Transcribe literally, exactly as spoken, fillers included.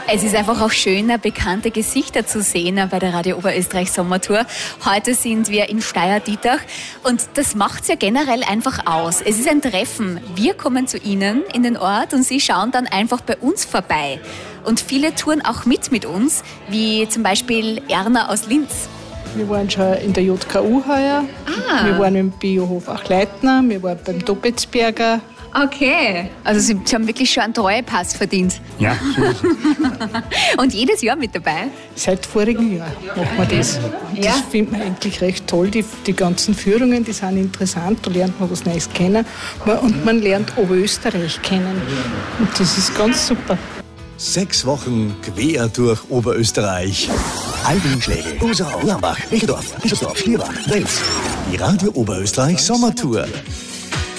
Es ist einfach auch schöner, bekannte Gesichter zu sehen bei der Radio Oberösterreich Sommertour. Heute sind wir in Steyr-Dietach und das macht es ja generell einfach aus. Es ist ein Treffen. Wir kommen zu Ihnen in den Ort und Sie schauen dann einfach bei uns vorbei. Und viele touren auch mit mit uns, wie zum Beispiel Erna aus Linz. Wir waren schon in der J K U heuer. Ah. Wir waren im Biohof Achleitner, wir waren beim Dobetzberger. Okay, also Sie, Sie haben wirklich schon einen Treuepass verdient. Ja, so ist es. Und jedes Jahr mit dabei? Seit vorigem Jahr machen wir das. Und Ja. das findet man eigentlich recht toll. Die, die ganzen Führungen, die sind interessant, da lernt man was Neues kennen. Und man lernt Oberösterreich kennen. Und das ist ganz super. Sechs Wochen quer durch Oberösterreich. Albenschläge, Ursau, Lambach, Echeldorf, Bischersdorf, Schlierbach, Wels. Die Radio Oberösterreich Sommertour.